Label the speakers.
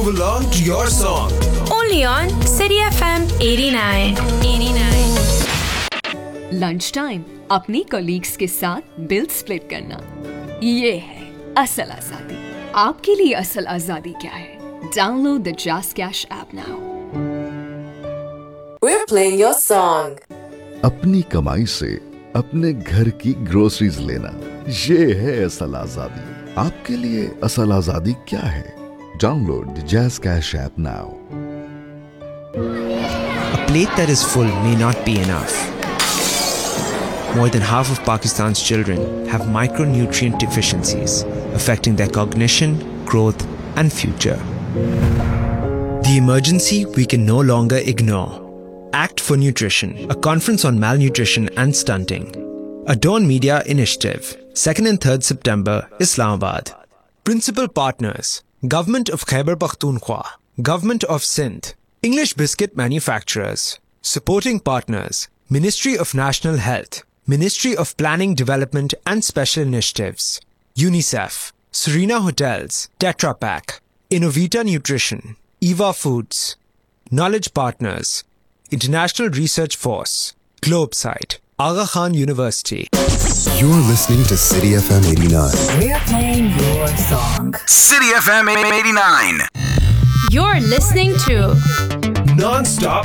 Speaker 1: Groove along to your song.
Speaker 2: Only on City FM 89.
Speaker 3: Lunch time अपनी colleagues के साथ bill split करना, ये है असल आजादी। आपके लिए असल आजादी क्या है? Download the just cash app now.
Speaker 4: We're playing your song.
Speaker 5: अपनी कमाई से अपने घर की ग्रोसरीज लेना, ये है असल आजादी। आपके लिए असल आजादी क्या है? Download the jazz cash app now.
Speaker 6: A plate that is full may not be enough. More than half of Pakistan's children have micronutrient deficiencies, affecting their cognition, growth, and future. The emergency we can no longer ignore. Act for Nutrition, a conference on malnutrition and stunting. A Dawn Media initiative, 2nd and 3rd September, Islamabad. Principal partners, Government of Khyber Pakhtunkhwa, Government of Sindh, English Biscuit Manufacturers. Supporting partners, Ministry of National Health, Ministry of Planning, Development and Special Initiatives, UNICEF, Serena Hotels, Tetra Pak, Innovita Nutrition, Eva Foods. Knowledge partners, International Research Force, Globesite, Aga Khan University.
Speaker 1: You're listening to City FM 89.
Speaker 4: We're playing your song.
Speaker 7: City FM 89.
Speaker 2: You're listening to
Speaker 1: Non-stop